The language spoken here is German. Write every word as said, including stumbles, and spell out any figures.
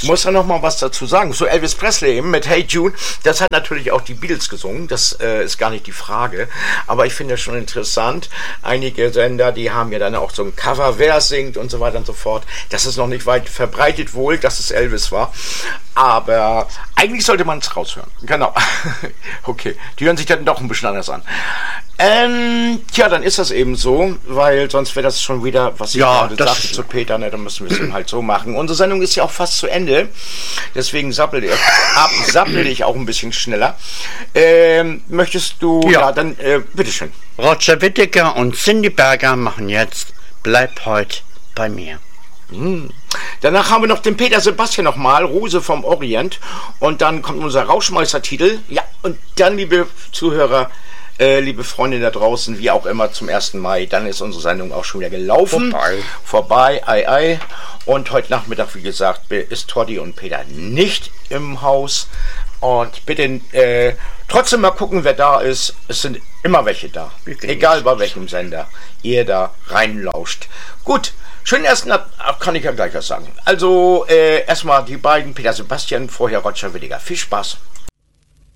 muss ja noch mal was dazu sagen. So Elvis Presley eben mit Hey Jude, das hat natürlich auch die Beatles gesungen, das äh, ist gar nicht die Frage, aber ich finde es schon interessant, einige Sender, die haben ja dann auch so ein Cover, wer singt und so weiter und so fort. Das ist noch nicht weit verbreitet wohl, dass es Elvis war, aber eigentlich sollte man es raushören. Genau. Okay, die hören sich dann doch ein bisschen anders an. Ähm, tja, dann ist das eben so, weil sonst wäre das schon wieder, was ich ja, gerade sagte zu Peter, ne, dann müssen wir es eben halt so machen. Unsere Sendung ist ja auch fast zu Ende, deswegen sappel ich, ab, sappel ich auch ein bisschen schneller. Ähm, möchtest du, ja, ja dann, äh, bitteschön. Roger Whittaker und Cindy Berger machen jetzt Bleib heut bei mir. Hm. Danach haben wir noch den Peter Sebastian nochmal, Rose vom Orient, und dann kommt unser Rauschmeister-Titel. Ja, und dann, liebe Zuhörer, Äh, liebe Freunde da draußen, wie auch immer, zum ersten Mai, dann ist unsere Sendung auch schon wieder gelaufen. Vorbei. Vorbei, ei, ei. Und heute Nachmittag, wie gesagt, ist Toddy und Peter nicht im Haus. Und bitte äh, trotzdem mal gucken, wer da ist. Es sind immer welche da. Egal bei welchem Sender ihr da reinlauscht. Gut, schönen ersten Ab kann ich ja gleich was sagen. Also, äh, erstmal die beiden, Peter Sebastian, vorher Roger Whittaker. Viel Spaß.